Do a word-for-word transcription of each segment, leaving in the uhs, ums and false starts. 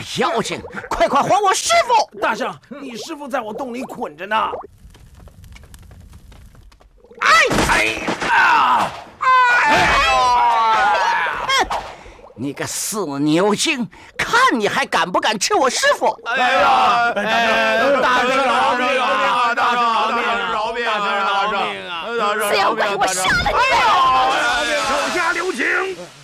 妖精，快快还我师傅！ 大圣，你师傅在我洞里捆着呢。 哎哎呀！哎呦！你个死牛精，看你还敢不敢吃我师傅！ 哎呀！大圣饶命啊！大圣饶命！饶命！大圣饶命啊！ 死妖怪，我杀了你！ 手下留情。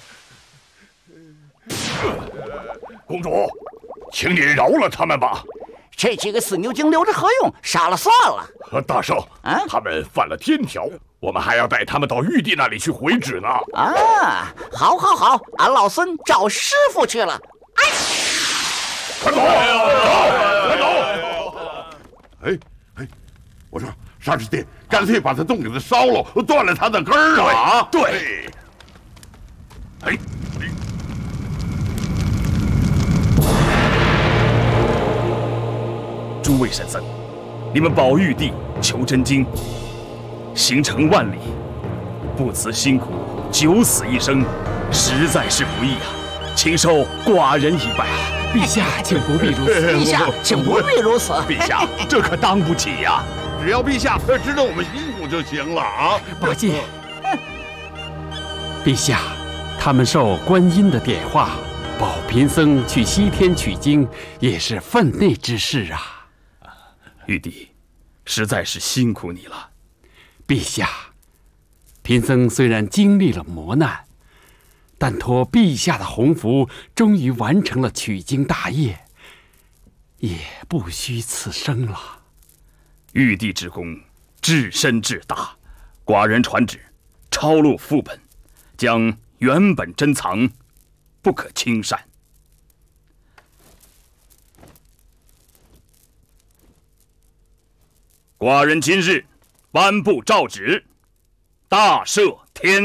公主，请你饶了他们吧。 这几个死牛精留着何用？杀了算了。 和大圣， 啊， 他们犯了天条，我们还要带他们到玉帝那里去回旨呢。 啊，好，好，好，俺老孙找师傅去了。哎， 快走！走，快走！哎哎，我说沙师弟，干脆把他洞给他烧了，断了他的根儿啊！对。哎。 诸位神僧，你们保玉帝求真经，行程万里，不辞辛苦，九死一生，实在是不易啊！请受寡人一拜。 陛下，请不必如此。 陛下，请不必如此。 陛下，这可当不起呀！ 只要陛下知道我们辛苦就行了啊！ 八戒，陛下，他们受观音的点化，保贫僧去西天取经，也是分内之事啊。 玉帝，实在是辛苦你了。 陛下，贫僧虽然经历了磨难，但托陛下的洪福，终于完成了取经大业，也不虚此生了。 玉帝之功至深至大，寡人传旨，抄录副本，将原本珍藏，不可轻擅。寡人今日颁布诏旨，大赦天